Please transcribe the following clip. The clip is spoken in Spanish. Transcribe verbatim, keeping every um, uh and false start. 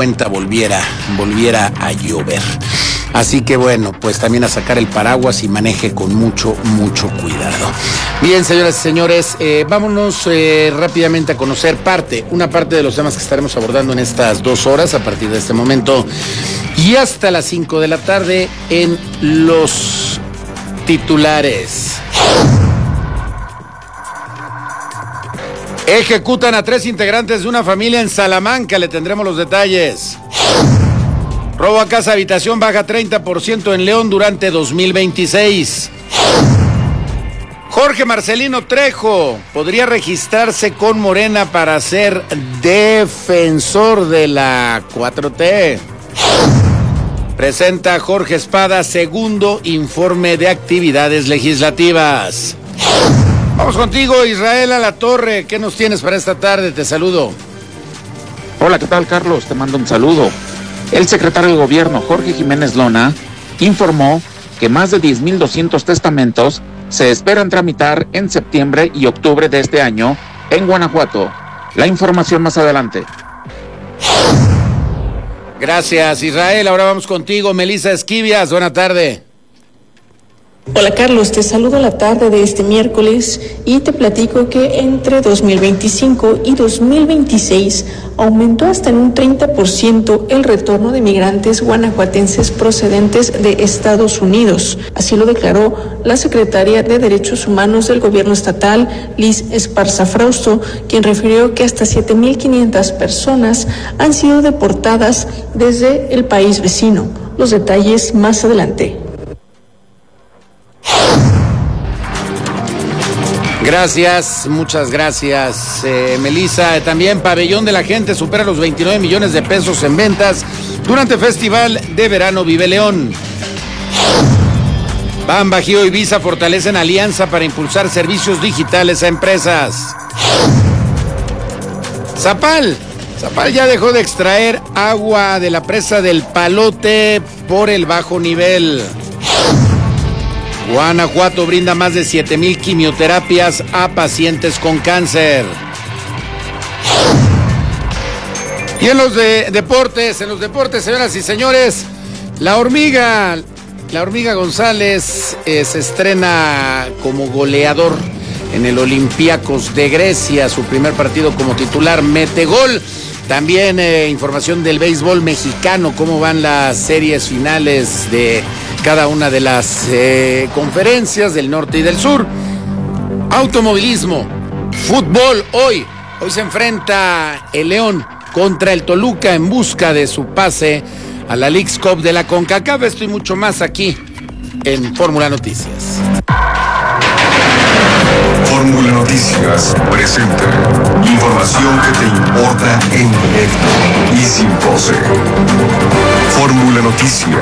cuenta volviera, volviera a llover. Así que bueno, pues también a sacar el paraguas y maneje con mucho, mucho cuidado. Bien, señoras y señores, eh, vámonos eh, rápidamente a conocer parte, una parte de los temas que estaremos abordando en estas dos horas a partir de este momento y hasta las cinco de la tarde en los titulares. Ejecutan a tres integrantes de una familia en Salamanca, le tendremos los detalles. Robo a casa habitación baja treinta por ciento en León durante dos mil veintiséis. Jorge Marcelino Trejo podría registrarse con Morena para ser defensor de la cuatro T. Presenta Jorge Espada segundo informe de actividades legislativas. Vamos contigo, Israel Alatorre. ¿Qué nos tienes para esta tarde? Te saludo. Hola, ¿qué tal, Carlos? Te mando un saludo. El secretario de Gobierno, Jorge Jiménez Lona, informó que más de diez mil doscientos testamentos se esperan tramitar en septiembre y octubre de este año en Guanajuato. La información más adelante. Gracias, Israel. Ahora vamos contigo, Melissa Esquivias. Buena tarde. Hola Carlos, te saludo la tarde de este miércoles y te platico que entre dos mil veinticinco y dos mil veintiséis aumentó hasta en un treinta por ciento el retorno de migrantes guanajuatenses procedentes de Estados Unidos. Así lo declaró la secretaria de Derechos Humanos del Gobierno Estatal, Liz Esparza Frausto, quien refirió que hasta siete mil quinientas personas han sido deportadas desde el país vecino. Los detalles más adelante. Gracias, muchas gracias, eh, Melissa. También Pabellón de la Gente supera los veintinueve millones de pesos en ventas durante Festival de Verano Vive León. Ban Bajío y Visa fortalecen alianza para impulsar servicios digitales a empresas. Zapal, Zapal ya dejó de extraer agua de la presa del Palote por el bajo nivel. Guanajuato brinda más de siete mil quimioterapias a pacientes con cáncer. Y en los de deportes, en los deportes, señoras y señores, la hormiga, la hormiga González eh, se estrena como goleador en el Olympiacos de Grecia, su primer partido como titular, mete gol. También eh, información del béisbol mexicano, cómo van las series finales de cada una de las eh, conferencias del norte y del sur. Automovilismo, fútbol, hoy, hoy se enfrenta el León contra el Toluca en busca de su pase a la Leagues Cup de la CONCACAF. Esto y mucho más aquí en Fórmula Noticias. Fórmula Noticias presenta información que te importa en directo y sin pose. Fórmula Noticias